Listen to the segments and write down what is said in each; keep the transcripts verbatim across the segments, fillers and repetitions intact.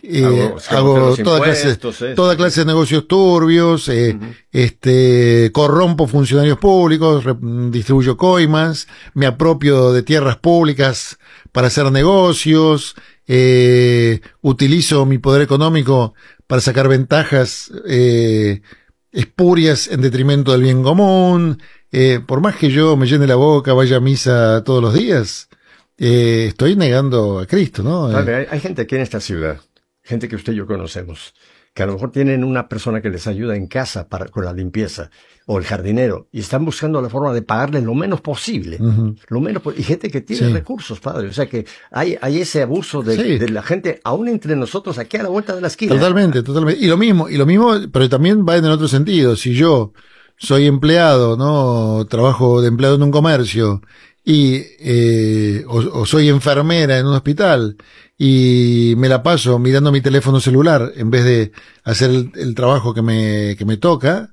Eh, hago, hago toda clase, toda clase de negocios turbios, eh, uh-huh. este, corrompo funcionarios públicos, re, distribuyo coimas, me apropio de tierras públicas para hacer negocios, eh, utilizo mi poder económico para sacar ventajas eh, espurias en detrimento del bien común. Eh, por más que yo me llene la boca, vaya a misa todos los días, eh, estoy negando a Cristo, ¿no? Vale, hay, hay gente aquí en esta ciudad, gente que usted y yo conocemos, que a lo mejor tienen una persona que les ayuda en casa para, con la limpieza, o el jardinero, y están buscando la forma de pagarle lo menos posible, uh-huh. lo menos, y gente que tiene sí. recursos, padre, o sea que hay, hay ese abuso de, sí. de la gente, aún entre nosotros, aquí a la vuelta de la esquina. Totalmente, totalmente, y lo mismo, y lo mismo, pero también va en el otro sentido, si yo soy empleado, ¿no? Trabajo de empleado en un comercio, y, eh, o, o soy enfermera en un hospital, y me la paso mirando mi teléfono celular en vez de hacer el, el trabajo que me, que me toca,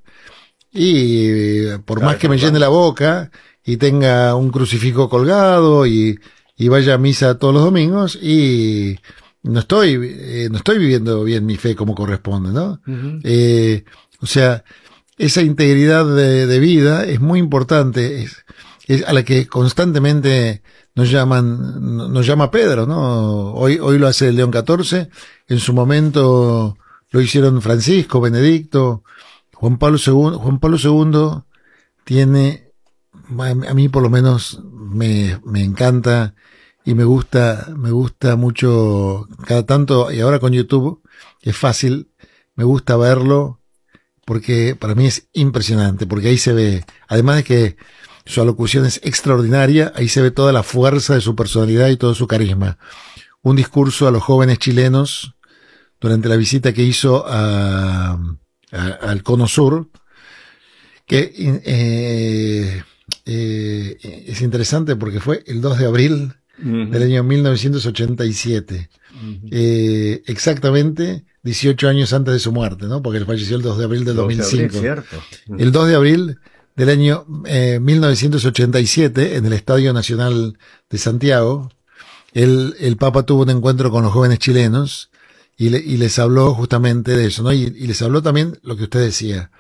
y por claro, más que me llene la boca y tenga un crucifijo colgado y, y vaya a misa todos los domingos, y no estoy, eh, no estoy viviendo bien mi fe como corresponde, ¿no? Uh-huh. Eh, o sea, esa integridad de, de vida es muy importante, es, es a la que constantemente nos llaman, nos llama Pedro, ¿no? Hoy, hoy lo hace el León catorce, en su momento lo hicieron Francisco, Benedicto, Juan Pablo segundo, Juan Pablo segundo tiene, a mí por lo menos me, me encanta y me gusta, me gusta mucho cada tanto, y ahora con YouTube es fácil, me gusta verlo porque para mí es impresionante, porque ahí se ve, además de que su alocución es extraordinaria, ahí se ve toda la fuerza de su personalidad y todo su carisma. Un discurso a los jóvenes chilenos durante la visita que hizo a al Cono Sur, que eh, eh, es interesante porque fue el dos de abril uh-huh. del año mil novecientos ochenta y siete, uh-huh. eh, exactamente dieciocho años antes de su muerte, ¿no? Porque él falleció el dos de abril del dos mil cinco. De abril, cierto. Uh-huh. El dos de abril del año eh, mil novecientos ochenta y siete, en el Estadio Nacional de Santiago, el, el Papa tuvo un encuentro con los jóvenes chilenos y, le, y les habló justamente de eso, ¿no? Y, y les habló también lo que usted decía.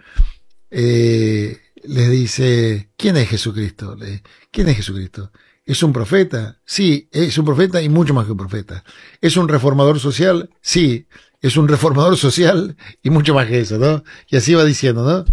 Eh, les dice, ¿quién es Jesucristo? Le, ¿Quién es Jesucristo? ¿Es un profeta? Sí, es un profeta y mucho más que un profeta. ¿Es un reformador social? Sí, es un reformador social y mucho más que eso, ¿no? Y así va diciendo, ¿no?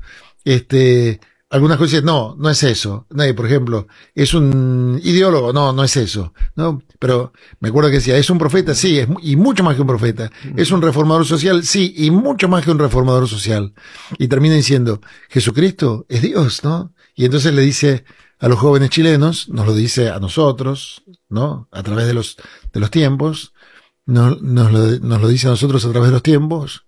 Este, algunas cosas dicen, no, no es eso. No, por ejemplo, ¿es un ideólogo? No, no es eso, ¿no? Pero me acuerdo que decía, ¿es un profeta? Sí, es, y mucho más que un profeta. ¿Es un reformador social? Sí, y mucho más que un reformador social. Y termina diciendo, Jesucristo es Dios, ¿no? Y entonces le dice a los jóvenes chilenos, nos lo dice a nosotros, ¿no? A través de los, de los tiempos, nos, nos, lo, nos lo dice a nosotros a través de los tiempos,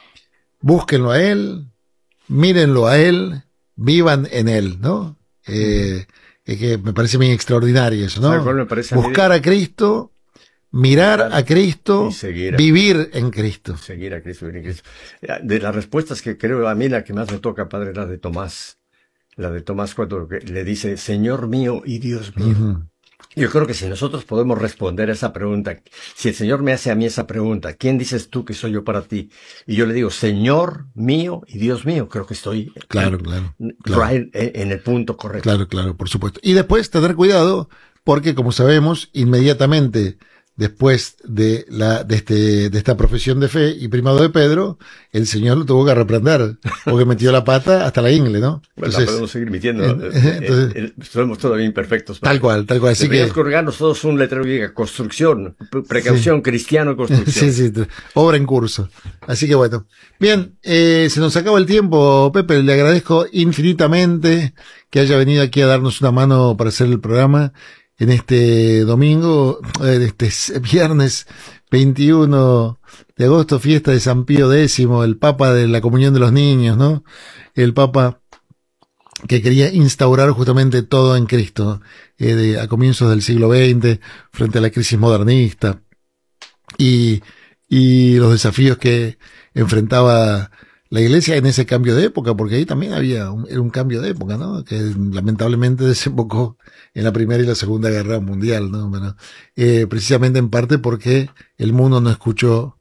búsquenlo a Él, mírenlo a Él, vivan en Él, ¿no? Eh, es que me parece bien extraordinario eso, ¿no? Me parece buscar a, a Cristo, mirar a Cristo, a, vivir en Cristo. Seguir a Cristo, vivir en Cristo. De las respuestas que creo a mí la que más me toca, padre, la de Tomás. La de Tomás cuando le dice, Señor mío y Dios mío. Uh-huh. Yo creo que si nosotros podemos responder a esa pregunta, si el Señor me hace a mí esa pregunta, ¿quién dices tú que soy yo para ti? Y yo le digo, Señor mío y Dios mío, creo que estoy claro, claro, right claro. en el punto correcto. Claro, claro, por supuesto. Y después tener cuidado, porque como sabemos, inmediatamente después de la de este de esta profesión de fe y primado de Pedro, el Señor lo tuvo que reprender, porque metió la pata hasta la ingle, ¿no? Bueno, entonces, la podemos seguir metiendo. ¿no? Entonces, eh, eh, somos todavía imperfectos. Tal cual, tal cual. Así Deberíamos que colgarnos todos un letrero que diga construcción, precaución, sí. cristiano, construcción. Sí, sí, obra en curso. Así que bueno. Bien, eh, se nos acaba el tiempo, Pepe, le agradezco infinitamente que haya venido aquí a darnos una mano para hacer el programa en este domingo, en este viernes veintiuno de agosto, fiesta de San Pío X, el Papa de la Comunión de los Niños, ¿no? El Papa que quería instaurar justamente todo en Cristo, eh, de, a comienzos del siglo veinte, frente a la crisis modernista, y, y los desafíos que enfrentaba la Iglesia en ese cambio de época, porque ahí también había un, era un cambio de época, ¿no? Que lamentablemente desembocó en la Primera y la Segunda Guerra Mundial, ¿no? Bueno, eh, precisamente en parte porque el mundo no escuchó